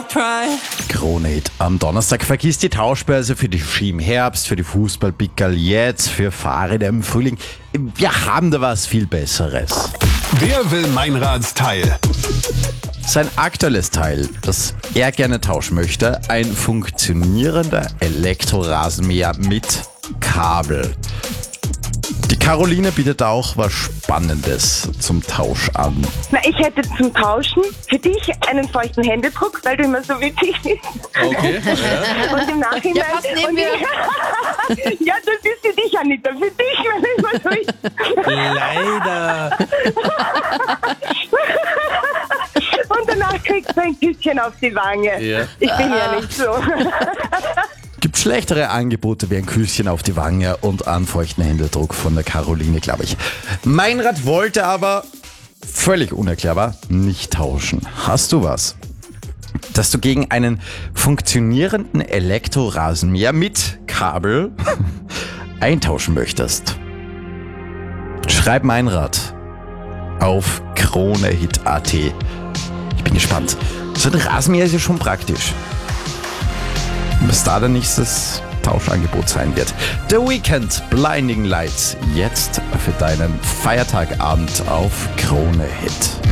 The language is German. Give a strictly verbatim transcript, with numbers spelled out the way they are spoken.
Krone Hit am Donnerstag. Vergiss die Tauschbörse für die Ski im Herbst, für die Fußballpickerl jetzt, für Fahrräder im Frühling. Wir haben da was viel Besseres. Wer will Meinradsteil? Sein aktuelles Teil, das er gerne tauschen möchte, ein funktionierender Elektrorasenmäher mit Kabel. Die Caroline bietet auch was Spannendes zum Tausch an. Na, ich hätte zum Tauschen für dich einen feuchten Händedruck, weil du immer so witzig bist. Okay. Ja. Und im Nachhinein... Ja, passt, nehmen und wir. ich, ja, das ist für dich, Anita. Für dich, wenn ich mal so ist. Leider. Und danach kriegst du ein Küsschen auf die Wange. Ja. Ich bin ja nicht so. Gibt schlechtere Angebote wie ein Küsschen auf die Wange und anfeuchten Händedruck von der Caroline, glaube ich. Meinrad wollte aber, völlig unerklärbar, nicht tauschen. Hast du was, dass du gegen einen funktionierenden Elektrorasenmäher mit Kabel eintauschen möchtest? Schreib Meinrad auf kronehit punkt at. Ich bin gespannt. So ein Rasenmäher ist ja schon praktisch. Was da der nächstes Tauschangebot sein wird. The Weeknd, Blinding Lights, jetzt für deinen Feiertagabend auf Krone Hit.